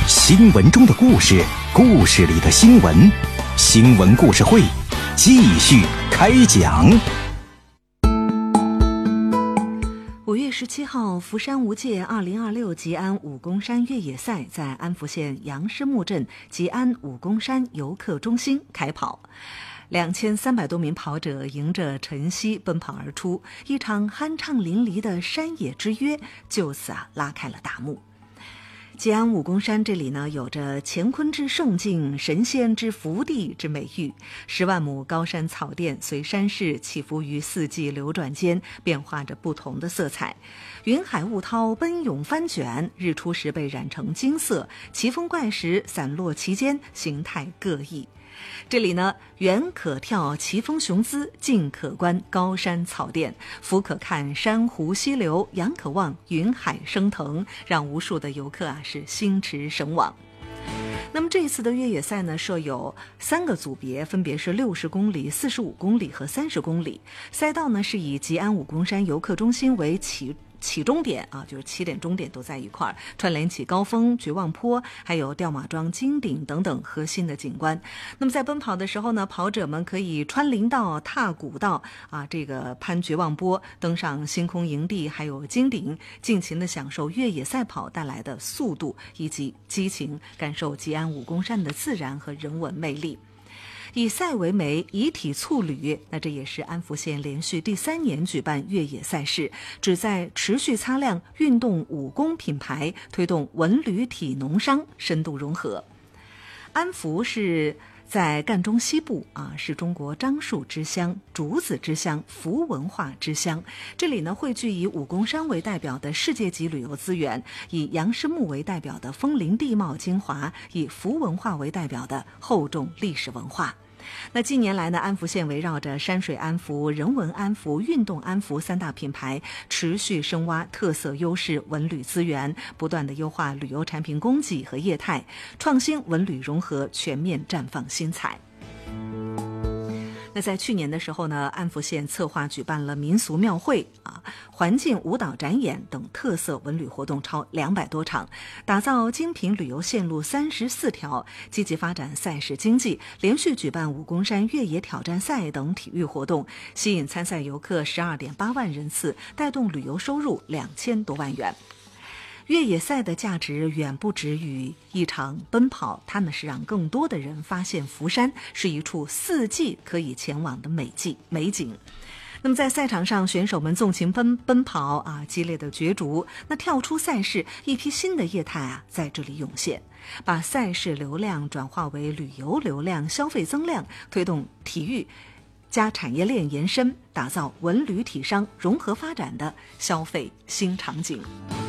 新闻中的故事，故事里的新闻，新闻故事会继续开讲。 5月17号，福山无界2026吉安武功山越野赛在安福县杨师木镇吉安武功山游客中心开跑。2300多名跑者迎着晨曦奔跑而出，一场酣畅淋漓的山野之约就此拉开了大幕。吉安武功山这里呢，有着乾坤之圣境、神仙之福地之美誉。10万亩高山草甸随山势起伏于四季流转间，变化着不同的色彩。云海雾涛奔涌翻卷，日出时被染成金色，奇峰怪石散落其间，形态各异。这里呢，远可眺奇峰雄姿，近可观高山草甸，俯可看山湖溪流，仰可望云海升腾，让无数的游客是心驰神往。那么这一次的越野赛呢，设有3个组别，分别是60公里、45公里和30公里。赛道呢是以吉安武功山游客中心为起终点就是起点终点都在一块儿，串联起高峰、绝望坡，还有吊马庄、金顶等等核心的景观。那么在奔跑的时候呢，跑者们可以穿林道、踏古道这个攀绝望坡，登上星空营地，还有金顶，尽情的享受越野赛跑带来的速度以及激情，感受吉安武功山的自然和人文魅力。以赛为媒，以体促旅，那这也是安福县连续第3年举办越野赛事，旨在持续擦亮运动武功品牌，推动文旅体农商深度融合。安福是在赣中西部是中国樟树之乡、竹子之乡、福文化之乡。这里呢，汇聚以武功山为代表的世界级旅游资源，以杨师木为代表的枫林地貌精华，以福文化为代表的厚重历史文化。那近年来呢，安福县围绕着山水安福、人文安福、运动安福3大品牌，持续深挖特色优势文旅资源，不断的优化旅游产品供给和业态，创新文旅融合，全面绽放新彩。那在去年的时候呢，安福县策划举办了民俗庙会环境舞蹈展演等特色文旅活动超200多场，打造精品旅游线路34条，积极发展赛事经济，连续举办武功山越野挑战赛等体育活动，吸引参赛游客12.8万人次，带动旅游收入2000多万元。越野赛的价值远不止于一场奔跑，它呢是让更多的人发现福山是一处四季可以前往的美景。那么在赛场上，选手们纵情奔跑激烈的角逐。那跳出赛事，一批新的业态在这里涌现，把赛事流量转化为旅游流量、消费增量，推动体育加产业链延伸，打造文旅体商融合发展的消费新场景。